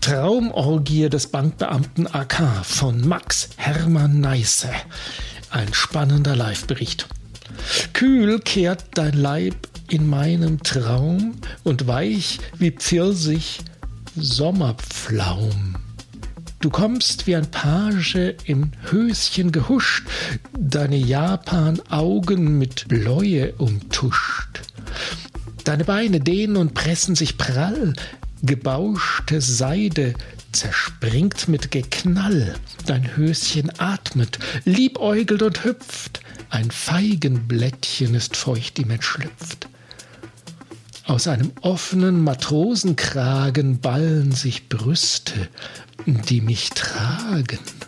Traumorgie des Bankbeamten AK von Max Hermann Neisse. Ein spannender Live-Bericht. Kühl kehrt dein Leib in meinem Traum und weich wie Pfirsich Sommerpflaum. Du kommst wie ein Page im Höschen gehuscht, deine Japan-Augen mit Bläue umtuscht. Deine Beine dehnen und pressen sich prall, gebauschte Seide zerspringt mit Geknall. Dein Höschen atmet, liebäugelt und hüpft, ein Feigenblättchen ist feucht ihm entschlüpft. Aus einem offenen Matrosenkragen ballen sich Brüste, die mich tragen.